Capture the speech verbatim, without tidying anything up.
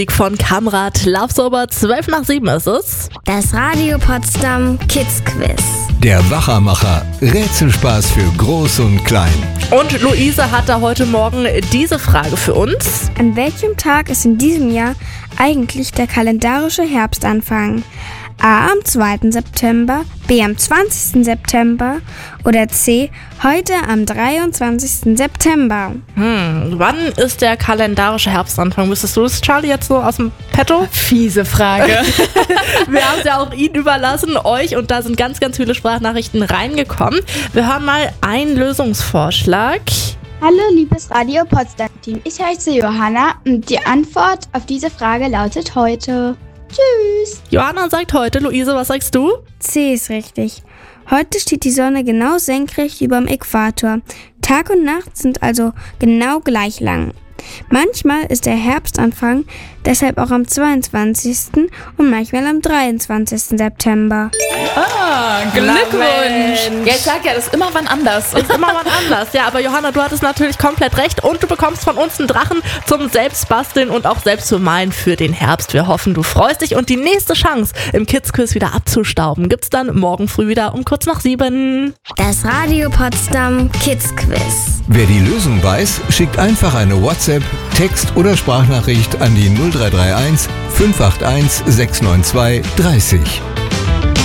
Von Kamrat, Love Sober, zwölf nach sieben ist es. Das Radio Potsdam Kids Quiz. Der Wachermacher. Rätselspaß für Groß und Klein. Und Luise hat da heute Morgen diese Frage für uns. An welchem Tag ist in diesem Jahr eigentlich der kalendarische Herbstanfang? A. am zweiten September, B. am zwanzigsten September oder C. heute am dreiundzwanzigsten September? Hm, wann ist der kalendarische Herbstanfang? Müsstest du das, Charlie, jetzt so aus dem Petto? Fiese Frage. Wir haben es ja auch Ihnen überlassen, euch, und da sind ganz, ganz viele Sprachnachrichten reingekommen. Wir hören mal einen Lösungsvorschlag. Hallo liebes Radio Potsdam-Team, ich heiße Johanna und die Antwort auf diese Frage lautet heute. Tschüss. Johanna sagt heute. Luise, was sagst du? C ist richtig. Heute steht die Sonne genau senkrecht über dem Äquator. Tag und Nacht sind also genau gleich lang. Manchmal ist der Herbstanfang deshalb auch am zweiundzwanzigsten und manchmal am dreiundzwanzigsten September. Ah, Glückwunsch! Ja, ich sag ja, das ist immer wann anders. Ist immer wann anders. Ja, aber Johanna, du hattest natürlich komplett recht und du bekommst von uns einen Drachen zum Selbstbasteln und auch selbst zu malen für den Herbst. Wir hoffen, du freust dich und die nächste Chance, im Kids-Quiz wieder abzustauben, gibt's dann morgen früh wieder um kurz nach sieben. Das Radio Potsdam Kids Quiz. Wer die Lösung weiß, schickt einfach eine WhatsApp, Text oder Sprachnachricht an die null drei drei eins fünf acht eins sechs neun zwei dreißig.